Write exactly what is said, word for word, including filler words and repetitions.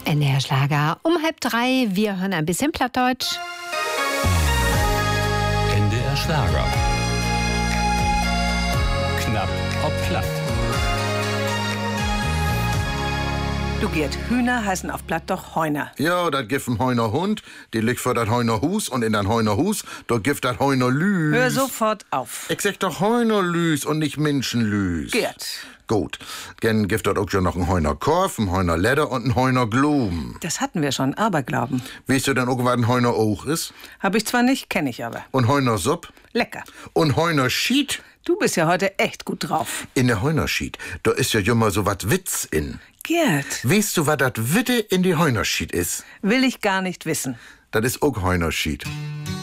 N D R Schlager um halb drei. Wir hören ein bisschen Plattdeutsch. N D R Schlager. Knapp ob Platt. Du Gerd, Hühner heißen auf Platt doch Heuner. Ja, dat gibt ein Heuner Hund, die liegt für dat Heuner Hus und in dat Heuner Hus, da gibt dat Heuner Lüs. Hör sofort auf. Ich sag doch Heuner Lüs und nicht Menschenlüs. Gerd. Gut, gern gibt dort auch schon noch ein Heuner Korf, ein Heuner Leder und ein Heuner Globen. Das hatten wir schon, Aberglauben. Weißt du denn auch, was ein Heuner auch ist? Hab ich zwar nicht, kenn ich aber. Und Heuner Supp? Lecker. Und Heuner Schied? Du bist ja heute echt gut drauf. In der Heunerschied, da ist ja immer so wat Witz in. Gerd. Weißt du, was dat Witte in die Heunerschied ist? Will ich gar nicht wissen. Das ist auch Heunerschied.